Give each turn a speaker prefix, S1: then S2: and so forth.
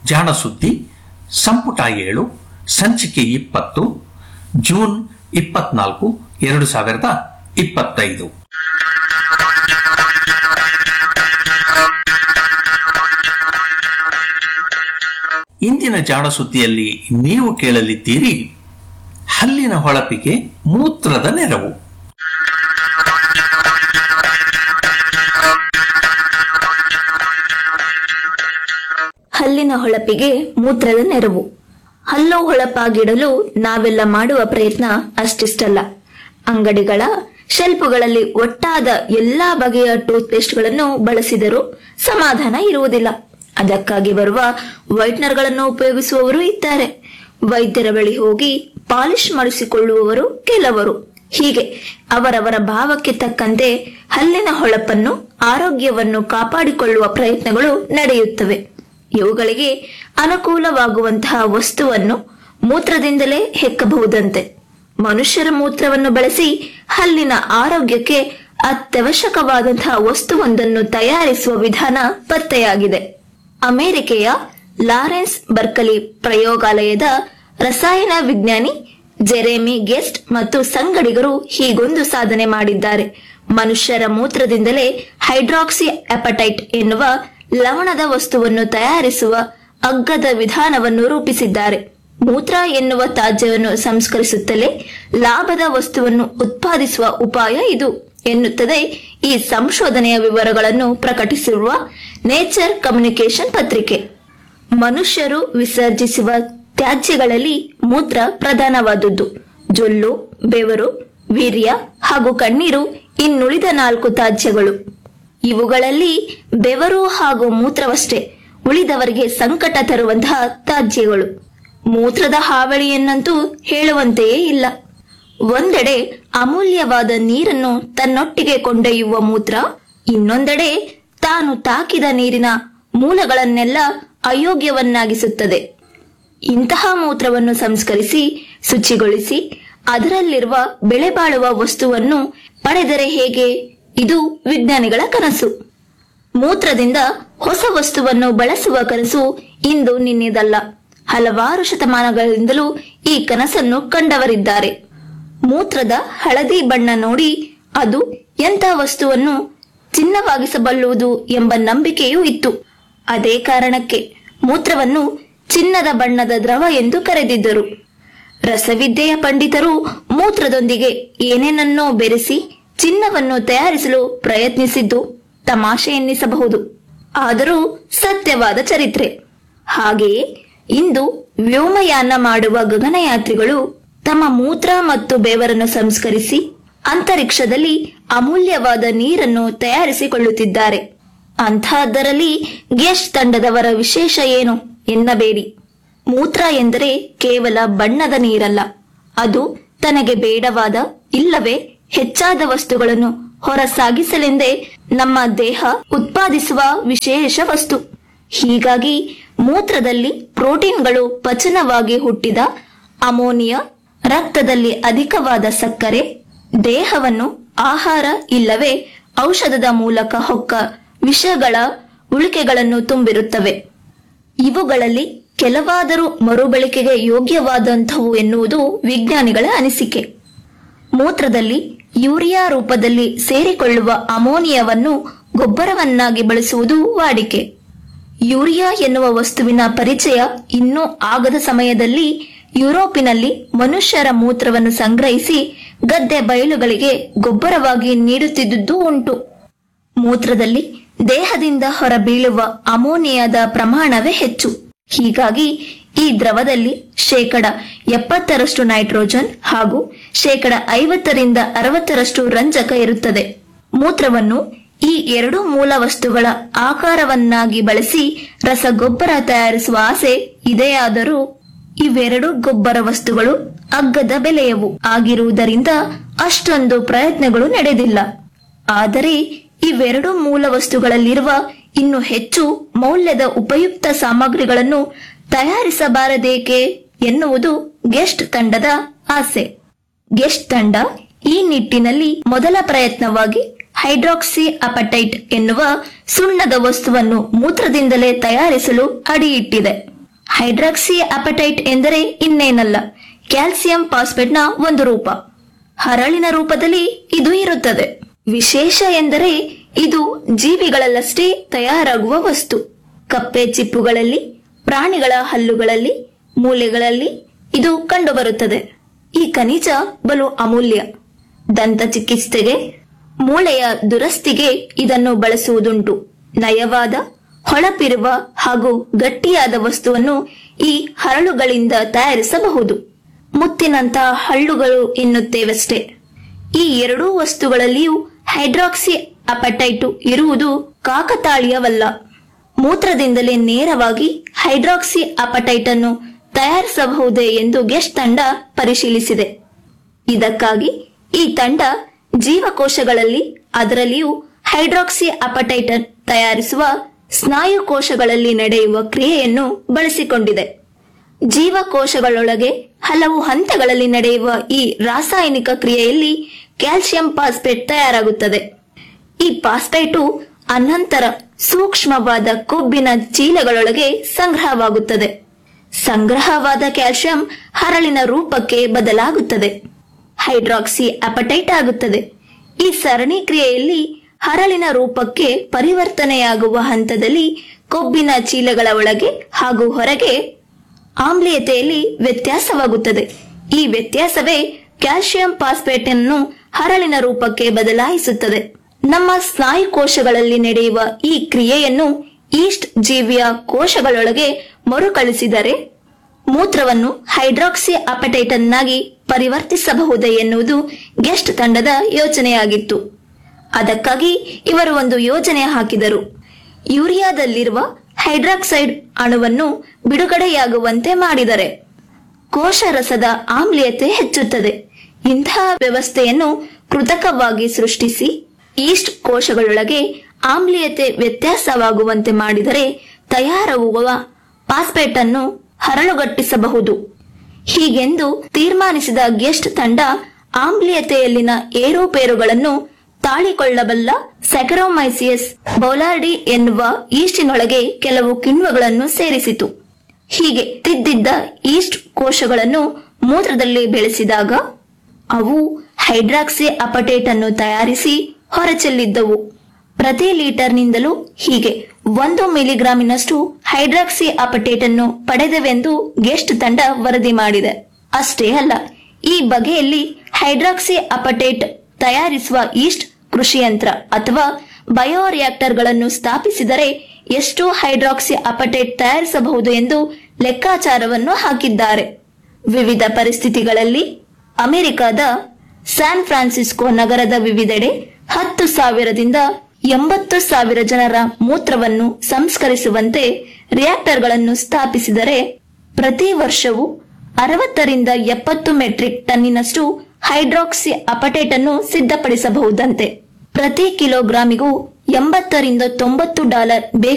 S1: ಜಾಣಸುದ್ದಿ ಸಂಪುಟ 7 ಸಂಚಿಕೆ 20 ಜೂನ್ 24, 2025. ಇಂದಿನ ಜಾಣಸುದ್ದಿಯಲ್ಲಿ ನೀವು ಕೇಳಲಿದ್ದೀರಿ ಹಲ್ಲಿನ ಹೊಳಪಿಗೆ ಮೂತ್ರದ ನೆರವು.
S2: ಹಲ್ಲಿನ ಹೊಳಪಿಗೆ ಮೂತ್ರದ ನೆರವು. ಹಲ್ಲು ಹೊಳಪಾಗಿಡಲು ನಾವೆಲ್ಲ ಮಾಡುವ ಪ್ರಯತ್ನ ಅಷ್ಟಿಷ್ಟಲ್ಲ. ಅಂಗಡಿಗಳ ಶೆಲ್ಫುಗಳಲ್ಲಿ ಒಟ್ಟಾದ ಎಲ್ಲಾ ಬಗೆಯ ಟೂತ್ ಪೇಸ್ಟ್ಗಳನ್ನು ಬಳಸಿದರೂ ಸಮಾಧಾನ ಇರುವುದಿಲ್ಲ. ಅದಕ್ಕಾಗಿ ಬರುವ ವೈಟ್ನರ್ಗಳನ್ನು ಉಪಯೋಗಿಸುವವರು ಇದ್ದಾರೆ. ವೈದ್ಯರ ಬಳಿ ಹೋಗಿ ಪಾಲಿಶ್ ಮಾಡಿಸಿಕೊಳ್ಳುವವರು ಕೆಲವರು. ಹೀಗೆ ಅವರವರ ಭಾವಕ್ಕೆ ತಕ್ಕಂತೆ ಹಲ್ಲಿನ ಹೊಳಪನ್ನು, ಆರೋಗ್ಯವನ್ನು ಕಾಪಾಡಿಕೊಳ್ಳುವ ಪ್ರಯತ್ನಗಳು ನಡೆಯುತ್ತವೆ. ಇವುಗಳಿಗೆ ಅನುಕೂಲವಾಗುವಂತಹ ವಸ್ತುವನ್ನು ಮೂತ್ರದಿಂದಲೇ ಹೆಕ್ಕಬಹುದಂತೆ. ಮನುಷ್ಯರ ಮೂತ್ರವನ್ನು ಬಳಸಿ ಹಲ್ಲಿನ ಆರೋಗ್ಯಕ್ಕೆ ಅತ್ಯವಶ್ಯಕವಾದಂತಹ ವಸ್ತುವೊಂದನ್ನು ತಯಾರಿಸುವ ವಿಧಾನ ಪತ್ತೆಯಾಗಿದೆ. ಅಮೆರಿಕೆಯ ಲಾರೆನ್ಸ್ ಬರ್ಕಲಿ ಪ್ರಯೋಗಾಲಯದ ರಸಾಯನ ವಿಜ್ಞಾನಿ ಜೆರೆಮಿ ಗೆಸ್ಟ್ ಮತ್ತು ಸಂಗಡಿಗರು ಹೀಗೊಂದು ಸಾಧನೆ ಮಾಡಿದ್ದಾರೆ. ಮನುಷ್ಯರ ಮೂತ್ರದಿಂದಲೇ ಹೈಡ್ರಾಕ್ಸಿ ಅಪಟೈಟ್ ಎನ್ನುವ ಲವಣದ ವಸ್ತುವನ್ನು ತಯಾರಿಸುವ ಅಗ್ಗದ ವಿಧಾನವನ್ನು ರೂಪಿಸಿದ್ದಾರೆ. ಮೂತ್ರ ಎನ್ನುವ ತ್ಯಾಜ್ಯವನ್ನು ಸಂಸ್ಕರಿಸುತ್ತಲೇ ಲಾಭದ ವಸ್ತುವನ್ನು ಉತ್ಪಾದಿಸುವ ಉಪಾಯ ಇದು ಎನ್ನುತ್ತದೆ ಈ ಸಂಶೋಧನೆಯ ವಿವರಗಳನ್ನು ಪ್ರಕಟಿಸಿರುವ ನೇಚರ್ ಕಮ್ಯುನಿಕೇಶನ್ ಪತ್ರಿಕೆ. ಮನುಷ್ಯರು ವಿಸರ್ಜಿಸುವ ತ್ಯಾಜ್ಯಗಳಲ್ಲಿ ಮೂತ್ರ ಪ್ರಧಾನವಾದುದು. ಜೊಲ್ಲು, ಬೆವರು, ವೀರ್ಯ ಹಾಗೂ ಕಣ್ಣೀರು ಇನ್ನುಳಿದ 4 ತ್ಯಾಜ್ಯಗಳು. ಇವುಗಳಲ್ಲಿ ಬೆವರು ಹಾಗೂ ಮೂತ್ರವಷ್ಟೇ ಉಳಿದವರಿಗೆ ಸಂಕಟ ತರುವಂತಹ ತ್ಯಾಜ್ಯಗಳು. ಮೂತ್ರದ ಹಾವಳಿಯನ್ನಂತೂ ಹೇಳುವಂತೆಯೇ ಇಲ್ಲ. ಒಂದೆಡೆ ಅಮೂಲ್ಯವಾದ ನೀರನ್ನು ತನ್ನೊಟ್ಟಿಗೆ ಕೊಂಡೊಯ್ಯುವ ಮೂತ್ರ, ಇನ್ನೊಂದೆಡೆ ತಾನು ತಾಕಿದ ನೀರಿನ ಮೂಲಗಳನ್ನೆಲ್ಲ ಅಯೋಗ್ಯವನ್ನಾಗಿಸುತ್ತದೆ. ಇಂತಹ ಮೂತ್ರವನ್ನು ಸಂಸ್ಕರಿಸಿ ಶುಚಿಗೊಳಿಸಿ ಅದರಲ್ಲಿರುವ ಬೆಲೆಬಾಳುವ ವಸ್ತುವನ್ನು ಪಡೆದರೆ ಹೇಗೆ? ಇದು ವಿಜ್ಞಾನಿಗಳ ಕನಸು. ಮೂತ್ರದಿಂದ ಹೊಸ ವಸ್ತುವನ್ನು ಬಳಸುವ ಕನಸು ಇಂದು ನಿನ್ನೆದಲ್ಲ. ಹಲವಾರು ಶತಮಾನಗಳಿಂದಲೂ ಈ ಕನಸನ್ನು ಕಂಡವರಿದ್ದಾರೆ. ಮೂತ್ರದ ಹಳದಿ ಬಣ್ಣ ನೋಡಿ ಅದು ಎಂಥ ವಸ್ತುವನ್ನು ಚಿನ್ನವಾಗಿಸಬಲ್ಲುವುದು ಎಂಬ ನಂಬಿಕೆಯೂ ಇತ್ತು. ಅದೇ ಕಾರಣಕ್ಕೆ ಮೂತ್ರವನ್ನು ಚಿನ್ನದ ಬಣ್ಣದ ದ್ರವ ಎಂದು ಕರೆದಿದ್ದರು. ರಸವಿದ್ಯೆಯ ಪಂಡಿತರು ಮೂತ್ರದೊಂದಿಗೆ ಏನೇನನ್ನೋ ಬೆರೆಸಿ ಚಿನ್ನವನ್ನು ತಯಾರಿಸಲು ಪ್ರಯತ್ನಿಸಿದ್ದು ತಮಾಷೆ ಎನ್ನಿಸಬಹುದು. ಆದರೂ ಸತ್ಯವಾದ ಚರಿತ್ರೆ. ಹಾಗೆಯೇ ಇಂದು ವ್ಯೋಮಯಾನ ಮಾಡುವ ಗಗನಯಾತ್ರಿಗಳು ತಮ್ಮ ಮೂತ್ರ ಮತ್ತು ಬೆವರನ್ನು ಸಂಸ್ಕರಿಸಿ ಅಂತರಿಕ್ಷದಲ್ಲಿ ಅಮೂಲ್ಯವಾದ ನೀರನ್ನು ತಯಾರಿಸಿಕೊಳ್ಳುತ್ತಿದ್ದಾರೆ. ಅಂತಹದ್ದರಲ್ಲಿ ಗೆಸ್ಟ್ ತಂಡದವರ ವಿಶೇಷ ಏನು ಎನ್ನಬೇಡಿ. ಮೂತ್ರ ಎಂದರೆ ಕೇವಲ ಬಣ್ಣದ ನೀರಲ್ಲ. ಅದು ತನಗೆ ಬೇಡವಾದ ಇಲ್ಲವೇ ಹೆಚ್ಚಾದ ವಸ್ತುಗಳನ್ನು ಹೊರಸಾಗಿಸಲೆಂದೇ ನಮ್ಮ ದೇಹ ಉತ್ಪಾದಿಸುವ ವಿಶೇಷ ವಸ್ತು. ಹೀಗಾಗಿ ಮೂತ್ರದಲ್ಲಿ ಪ್ರೋಟೀನ್ಗಳು ಪಚನವಾಗಿ ಹುಟ್ಟಿದ ಅಮೋನಿಯಾ, ರಕ್ತದಲ್ಲಿ ಅಧಿಕವಾದ ಸಕ್ಕರೆ, ದೇಹವನ್ನು ಆಹಾರ ಇಲ್ಲವೇ ಔಷಧದ ಮೂಲಕ ಹೊಕ್ಕ ವಿಷಗಳ ಉಳಿಕೆಗಳನ್ನು ತುಂಬಿರುತ್ತವೆ. ಇವುಗಳಲ್ಲಿ ಕೆಲವಾದರೂ ಮರುಬಳಕೆಗೆ ಯೋಗ್ಯವಾದಂಥವು ಎನ್ನುವುದು ವಿಜ್ಞಾನಿಗಳ ಅನಿಸಿಕೆ. ಮೂತ್ರದಲ್ಲಿ ಯೂರಿಯಾ ರೂಪದಲ್ಲಿ ಸೇರಿಕೊಳ್ಳುವ ಅಮೋನಿಯಾವನ್ನು ಗೊಬ್ಬರವನ್ನಾಗಿ ಬಳಸುವುದು ವಾಡಿಕೆ. ಯೂರಿಯಾ ಎನ್ನುವ ವಸ್ತುವಿನ ಪರಿಚಯ ಇನ್ನೂ ಆಗದ ಸಮಯದಲ್ಲಿ ಯುರೋಪಿನಲ್ಲಿ ಮನುಷ್ಯರ ಮೂತ್ರವನ್ನು ಸಂಗ್ರಹಿಸಿ ಗದ್ದೆ ಬಯಲುಗಳಿಗೆ ಗೊಬ್ಬರವಾಗಿ ನೀಡುತ್ತಿದ್ದುದು ಉಂಟು. ಮೂತ್ರದಲ್ಲಿ ದೇಹದಿಂದ ಹೊರಬೀಳುವ ಅಮೋನಿಯಾದ ಪ್ರಮಾಣವೇ ಹೆಚ್ಚು. ಹೀಗಾಗಿ ಈ ದ್ರವದಲ್ಲಿ 70% ನೈಟ್ರೋಜನ್ ಹಾಗೂ 50-60% ರಂಜಕ ಇರುತ್ತದೆ. ಮೂತ್ರವನ್ನು ಈ 2 ಮೂಲ ವಸ್ತುಗಳ ಆಕಾರವನ್ನಾಗಿ ಬಳಸಿ ರಸಗೊಬ್ಬರ ತಯಾರಿಸುವ ಆಸೆ ಇದೆಯಾದರೂ ಇವೆರಡು ಗೊಬ್ಬರ ವಸ್ತುಗಳು ಅಗ್ಗದ ಬೆಲೆಯವು ಆಗಿರುವುದರಿಂದ ಅಷ್ಟೊಂದು ಪ್ರಯತ್ನಗಳು ನಡೆದಿಲ್ಲ. ಆದರೆ ಇವೆರಡು ಮೂಲ ವಸ್ತುಗಳಲ್ಲಿರುವ ಇನ್ನು ಹೆಚ್ಚು ಮೌಲ್ಯದ ಉಪಯುಕ್ತ ಸಾಮಗ್ರಿಗಳನ್ನು ತಯಾರಿಸಬಾರದೇಕೆ ಎನ್ನುವುದು ಗೆಸ್ಟ್ ತಂಡದ ಆಸೆ. ಗೆಸ್ಟ್ ತಂಡ ಈ ನಿಟ್ಟಿನಲ್ಲಿ ಮೊದಲ ಪ್ರಯತ್ನವಾಗಿ ಹೈಡ್ರಾಕ್ಸಿ ಅಪಟೈಟ್ ಎನ್ನುವ ಸುಣ್ಣದ ವಸ್ತುವನ್ನು ಮೂತ್ರದಿಂದಲೇ ತಯಾರಿಸಲು ಅಡಿಯಿಟ್ಟಿದೆ. ಹೈಡ್ರಾಕ್ಸಿ ಅಪಟೈಟ್ ಎಂದರೆ ಇನ್ನೇನಲ್ಲ, ಕ್ಯಾಲ್ಸಿಯಂ ಫಾಸ್ಫೇಟ್ನ ಒಂದು ರೂಪ. ಹರಳಿನ ರೂಪದಲ್ಲಿ ಇದು ಇರುತ್ತದೆ. ವಿಶೇಷ ಎಂದರೆ ಇದು ಜೀವಿಗಳಲ್ಲಷ್ಟೇ ತಯಾರಾಗುವ ವಸ್ತು. ಕಪ್ಪೆ ಚಿಪ್ಪುಗಳಲ್ಲಿ, ಪ್ರಾಣಿಗಳ ಹಲ್ಲುಗಳಲ್ಲಿ, ಮೂಳೆಗಳಲ್ಲಿ ಇದು ಕಂಡುಬರುತ್ತದೆ. ಈ ಖನಿಜ ಬಲು ಅಮೂಲ್ಯ. ದಂತ ಚಿಕಿತ್ಸೆಗೆ, ಮೂಳೆಯ ದುರಸ್ತಿಗೆ ಇದನ್ನು ಬಳಸುವುದುಂಟು. ನಯವಾದ, ಹೊಳಪಿರುವ ಹಾಗೂ ಗಟ್ಟಿಯಾದ ವಸ್ತುವನ್ನು ಈ ಹರಳುಗಳಿಂದ ತಯಾರಿಸಬಹುದು. ಮುತ್ತಿನಂತಹ ಹಳ್ಳುಗಳು ಎನ್ನುತ್ತೇವಷ್ಟೇ. ಈ ಎರಡೂ ವಸ್ತುಗಳಲ್ಲಿಯೂ ಹೈಡ್ರಾಕ್ಸಿ ಅಪಟೈಟು ಇರುವುದು ಕಾಕತಾಳೀಯವಲ್ಲ. ಮೂತ್ರದಿಂದಲೇ ನೇರವಾಗಿ ಹೈಡ್ರಾಕ್ಸಿ ಅಪಟೈಟ್ ಅನ್ನು ತಯಾರಿಸಬಹುದೇ ಎಂದು ಗೆಸ್ಟ್ ತಂಡ ಪರಿಶೀಲಿಸಿದೆ. ಇದಕ್ಕಾಗಿ ಈ ತಂಡ ಜೀವಕೋಶಗಳಲ್ಲಿ, ಅದರಲ್ಲಿಯೂ ಹೈಡ್ರಾಕ್ಸಿ ಅಪಟೈಟ್ ತಯಾರಿಸುವ ಸ್ನಾಯು ಕೋಶಗಳಲ್ಲಿ ನಡೆಯುವ ಕ್ರಿಯೆಯನ್ನು ಬಳಸಿಕೊಂಡಿದೆ. ಜೀವಕೋಶಗಳೊಳಗೆ ಹಲವು ಹಂತಗಳಲ್ಲಿ ನಡೆಯುವ ಈ ರಾಸಾಯನಿಕ ಕ್ರಿಯೆಯಲ್ಲಿ ಕ್ಯಾಲ್ಸಿಯಂ ಫಾಸ್ಫೇಟ್ ತಯಾರಾಗುತ್ತದೆ. ಈ ಫಾಸ್ಫೇಟು ಅನಂತರ ಸೂಕ್ಷ್ಮವಾದ ಕೊಬ್ಬಿನ ಚೀಲಗಳೊಳಗೆ ಸಂಗ್ರಹವಾಗುತ್ತದೆ. ಸಂಗ್ರಹವಾದ ಕ್ಯಾಲ್ಸಿಯಂ ಹರಳಿನ ರೂಪಕ್ಕೆ ಬದಲಾಗುತ್ತದೆ, ಹೈಡ್ರಾಕ್ಸಿ ಅಪಟೈಟ್ ಆಗುತ್ತದೆ. ಈ ಸರಣಿ ಕ್ರಿಯೆಯಲ್ಲಿ ಹರಳಿನ ರೂಪಕ್ಕೆ ಪರಿವರ್ತನೆಯಾಗುವ ಹಂತದಲ್ಲಿ ಕೊಬ್ಬಿನ ಚೀಲಗಳ ಒಳಗೆ ಹಾಗೂ ಹೊರಗೆ ಆಮ್ಲೀಯತೆಯಲ್ಲಿ ವ್ಯತ್ಯಾಸವಾಗುತ್ತದೆ. ಈ ವ್ಯತ್ಯಾಸವೇ ಕ್ಯಾಲ್ಸಿಯಂ ಫಾಸ್ಫೇಟ್ ಅನ್ನು ಹರಳಿನ ರೂಪಕ್ಕೆ ಬದಲಾಯಿಸುತ್ತದೆ. ನಮ್ಮ ಸ್ನಾಯು ಕೋಶಗಳಲ್ಲಿ ನಡೆಯುವ ಈ ಕ್ರಿಯೆಯನ್ನು ಈಸ್ಟ್ ಜೀವಿಯ ಕೋಶಗಳೊಳಗೆ ಮರುಕಳಿಸಿದರೆ ಮೂತ್ರವನ್ನು ಹೈಡ್ರಾಕ್ಸಿ ಅಪಟೈಟ್ ಅನ್ನಾಗಿ ಪರಿವರ್ತಿಸಬಹುದೇ ಎನ್ನುವುದು ಗೆಸ್ಟ್ ತಂಡದ ಯೋಚನೆಯಾಗಿತ್ತು. ಅದಕ್ಕಾಗಿ ಇವರು ಒಂದು ಯೋಜನೆ ಹಾಕಿದರು. ಯೂರಿಯಾದಲ್ಲಿರುವ ಹೈಡ್ರಾಕ್ಸೈಡ್ ಅಣುವನ್ನು ಬಿಡುಗಡೆಯಾಗುವಂತೆ ಮಾಡಿದರೆ ಕೋಶರಸದ ಆಮ್ಲೀಯತೆ ಹೆಚ್ಚುತ್ತದೆ. ಇಂತಹ ವ್ಯವಸ್ಥೆಯನ್ನು ಕೃತಕವಾಗಿ ಸೃಷ್ಟಿಸಿ ಈಸ್ಟ್ ಕೋಶಗಳೊಳಗೆ ಆಮ್ಲೀಯತೆ ವ್ಯತ್ಯಾಸವಾಗುವಂತೆ ಮಾಡಿದರೆ ತಯಾರಾಗುವ ಫಾಸ್ಫೇಟ್ ಅನ್ನು ಹರಳುಗಟ್ಟಿಸಬಹುದು. ಹೀಗೆಂದು ತೀರ್ಮಾನಿಸಿದ ಗೆಸ್ಟ್ ತಂಡ ಆಮ್ಲೀಯತೆಯಲ್ಲಿನ ಏರುಪೇರುಗಳನ್ನು ತಾಳಿಕೊಳ್ಳಬಲ್ಲ ಸ್ಯಾಕರೋಮೈಸಿಯಸ್ ಬೌಲಾರ್ಡಿ ಎನ್ನುವ ಈಸ್ಟಿನೊಳಗೆ ಕೆಲವು ಕಿಣ್ವಗಳನ್ನು ಸೇರಿಸಿತು. ಹೀಗೆ ತಿದ್ದಿದ್ದ ಈಸ್ಟ್ ಕೋಶಗಳನ್ನು ಮೂತ್ರದಲ್ಲಿ ಬೆಳೆಸಿದಾಗ ಅವು ಹೈಡ್ರಾಕ್ಸಿ ಅಪಟೇಟ್ ಅನ್ನು ತಯಾರಿಸಿ ಹೊರಚೆಲ್ಲಿದ್ದವು. ಪ್ರತಿ ಲೀಟರ್ನಿಂದಲೂ ಹೀಗೆ 1 ಮಿಲಿಗ್ರಾಮಿನಷ್ಟು ಹೈಡ್ರಾಕ್ಸಿ ಅಪಟೇಟ್ ಅನ್ನು ಪಡೆದವೆಂದು ಗೆಸ್ಟ್ ತಂಡ ವರದಿ ಮಾಡಿದೆ. ಅಷ್ಟೇ ಅಲ್ಲ, ಈ ಬಗೆಯಲ್ಲಿ ಹೈಡ್ರಾಕ್ಸಿ ಅಪಟೇಟ್ ತಯಾರಿಸುವ ಈಸ್ಟ್ ಕೃಷಿಯಂತ್ರ ಅಥವಾ ಬಯೋರಿಯಾಕ್ಟರ್ಗಳನ್ನು ಸ್ಥಾಪಿಸಿದರೆ ಎಷ್ಟು ಹೈಡ್ರಾಕ್ಸಿ ಅಪಟೇಟ್ ತಯಾರಿಸಬಹುದು ಎಂದು ಲೆಕ್ಕಾಚಾರವನ್ನು ಹಾಕಿದ್ದಾರೆ. ವಿವಿಧ ಪರಿಸ್ಥಿತಿಗಳಲ್ಲಿ ಅಮೆರಿಕದ ಸ್ಯಾನ್ ಫ್ರಾನ್ಸಿಸ್ಕೋ ನಗರದ ವಿವಿಧೆಡೆ 10,000ದಿಂದ 80,000 ಜನರ ಮೂತ್ರವನ್ನು ಸಂಸ್ಕರಿಸುವಂತೆ ರಿಯಾಕ್ಟರ್ಗಳನ್ನು ಸ್ಥಾಪಿಸಿದರೆ ಪ್ರತಿ ವರ್ಷವೂ 60ರಿಂದ 70 ಮೆಟ್ರಿಕ್ ಟನ್ನಿನಷ್ಟು ಹೈಡ್ರಾಕ್ಸಿ ಅಪಟೇಟ್ ಅನ್ನು ಸಿದ್ಧಪಡಿಸಬಹುದಂತೆ. ಪ್ರತಿ ಕಿಲೋಗ್ರಾಮಿಗೂ $80 ರಿಂದ $90